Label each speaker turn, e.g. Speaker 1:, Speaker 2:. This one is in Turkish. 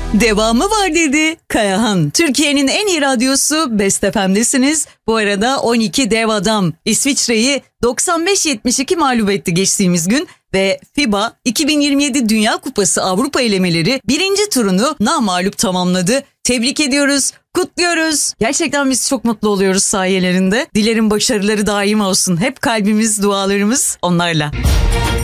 Speaker 1: Devamı var dedi Kayahan. Türkiye'nin en iyi radyosu Best FM'desiniz. Bu arada 12 dev adam İsviçre'yi 95-72 mağlup etti geçtiğimiz gün. Ve FIBA 2027 Dünya Kupası Avrupa elemeleri birinci turunu namağlup tamamladı. Tebrik ediyoruz, kutluyoruz. Gerçekten biz çok mutlu oluyoruz sayelerinde. Dilerim başarıları daim olsun. Hep kalbimiz, dualarımız onlarla.